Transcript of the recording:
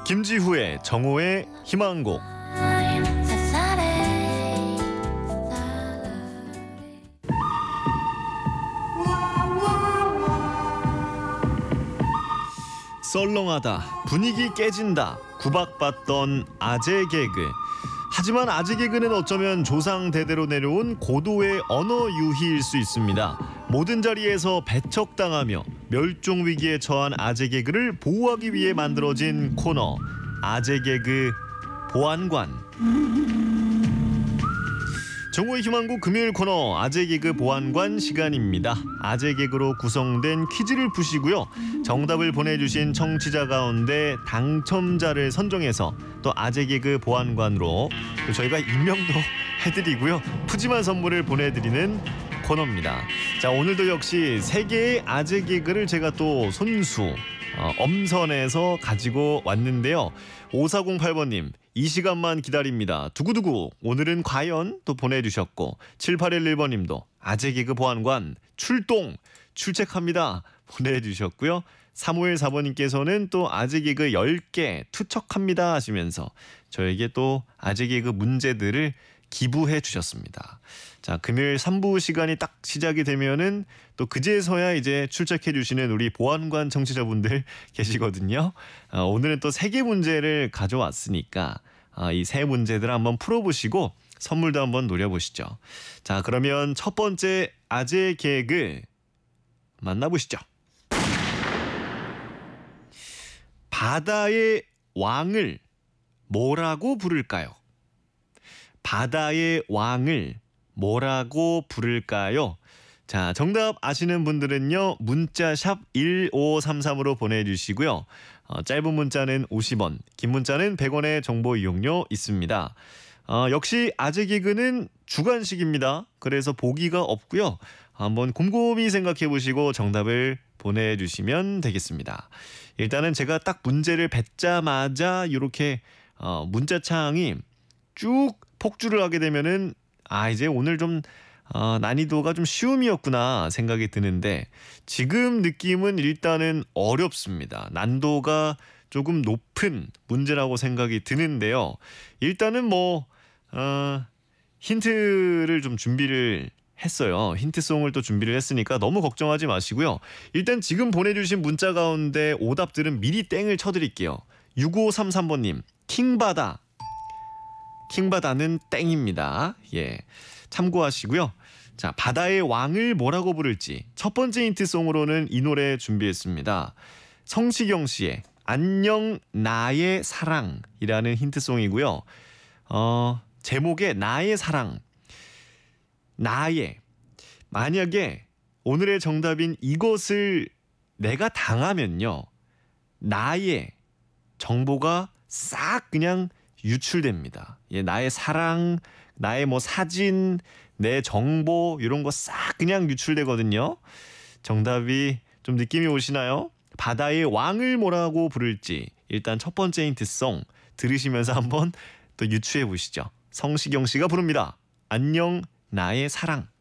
김지후의 정오의 희망곡. 썰렁하다, 분위기 깨진다, 구박받던 아재 개그. 하지만 아재 개그는 어쩌면 조상 대대로 내려온 고도의 언어 유희일 수 있습니다. 모든 자리에서 배척당하며 멸종 위기에 처한 아재 개그를 보호하기 위해 만들어진 코너, 아재 개그 보안관. 정오의 희망곡 금요일 코너 아재 개그 보안관 시간입니다. 아재 개그로 구성된 퀴즈를 푸시고요. 정답을 보내주신 청취자 가운데 당첨자를 선정해서 또 아재 개그 보안관으로 또 저희가 임명도 해드리고요. 푸짐한 선물을 보내드리는 코너입니다. 자, 오늘도 역시 세 개의 아재 개그를 제가 또 손수 엄선해서 가지고 왔는데요. 5408번님, 이 시간만 기다립니다. 두구두구 오늘은 과연 또 보내주셨고, 7811번님도 아재 개그 보안관 출동합니다 보내주셨고요. 3514번님께서는 또 아재 개그 10개 투척합니다 하시면서 저에게 또 아재 개그 문제들을 기부해 주셨습니다. 자, 금요일 3부 시간이 딱 시작이 되면은 또 그제서야 이제 출첵해 주시는 우리 보안관 청취자분들 계시거든요. 오늘은 또 3개 문제를 가져왔으니까 이 세 문제들 한번 풀어보시고 선물도 한번 노려보시죠. 자, 그러면 첫 번째 아재 개그 만나보시죠. 바다의 왕을 뭐라고 부를까요? 바다의 왕을 뭐라고 부를까요? 자, 정답 아시는 분들은요, 문자 샵 1533으로 보내주시고요. 짧은 문자는 50원, 긴 문자는 100원의 정보 이용료 있습니다. 역시 아재 개그는 주관식입니다. 그래서 보기가 없고요. 한번 곰곰이 생각해 보시고 정답을 보내주시면 되겠습니다. 일단은 제가 딱 문제를 뱉자마자 이렇게 문자창이 쭉 폭주를 하게 되면은 이제 오늘 좀 난이도가 좀 쉬움이었구나 생각이 드는데, 지금 느낌은 일단은 어렵습니다. 난도가 조금 높은 문제라고 생각이 드는데요. 일단은 힌트를 좀 준비를 했어요. 힌트송을 또 준비를 했으니까 너무 걱정하지 마시고요. 일단 지금 보내주신 문자 가운데 오답들은 미리 땡을 쳐드릴게요. 6533번님, 킹바다는 땡입니다. 예, 참고하시고요. 자, 바다의 왕을 뭐라고 부를지 첫 번째 힌트송으로는 이 노래 준비했습니다. 성시경 씨의 안녕 나의 사랑이라는 힌트송이고요. 제목에 나의 사랑, 나의, 만약에 오늘의 정답인 이것을 내가 당하면요, 나의 정보가 싹 그냥 유출됩니다. 예, 나의 사랑, 나의 사진, 내 정보 이런 거 싹 그냥 유출되거든요. 정답이 좀 느낌이 오시나요? 바다의 왕을 뭐라고 부를지 일단 첫 번째 힌트송 들으시면서 한번 또 유추해 보시죠. 성시경 씨가 부릅니다. 안녕 나의 사랑.